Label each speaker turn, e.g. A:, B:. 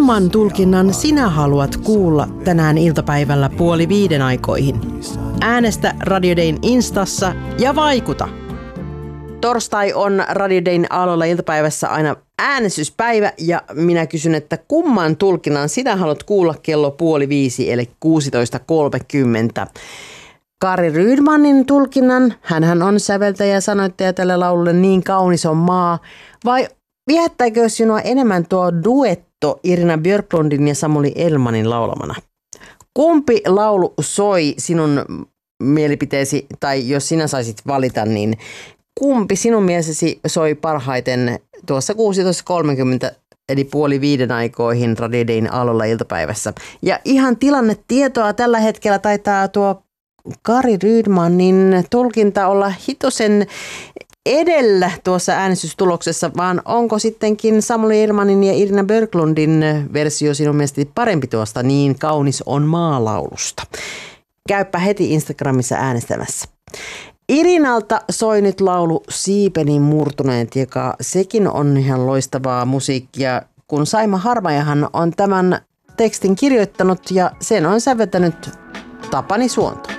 A: Kumman tulkinnan sinä haluat kuulla tänään iltapäivällä 4:30 aikoihin? Äänestä Radio Dayn Instassa ja vaikuta! Torstai on Radio Dayn aallolla iltapäivässä aina äänestyspäivä ja minä kysyn, että kumman tulkinnan sinä haluat kuulla kello 4:30 eli 16.30? Kari Rydmanin tulkinnan, hänhän on säveltäjä ja sanoittaja tälle laululle Niin kaunis on maa, vai viehättääkö sinua enemmän tuo duetto Irina Björklundin ja Samuli Elmanin laulamana? Kumpi laulu soi sinun mielipiteesi, tai jos sinä saisit valita, niin kumpi sinun mielestäsi soi parhaiten tuossa 16.30 eli 4:30 aikoihin Radio Dayn aallolla iltapäivässä? Ja ihan tilannetietoa tällä hetkellä taitaa tuo Kari Rydmanin tulkinta olla hitosen edellä tuossa äänestystuloksessa, vaan onko sittenkin Samuli Elmanin ja Irina Björklundin versio sinun mielestäsi parempi tuosta Niin kaunis on maalaulusta? Käypä heti Instagramissa äänestämässä. Irinalta soi nyt laulu Siipeni murtuneet, joka sekin on ihan loistavaa musiikkia, kun Saima Harmajahan on tämän tekstin kirjoittanut ja sen on säveltänyt Tapani Suonto.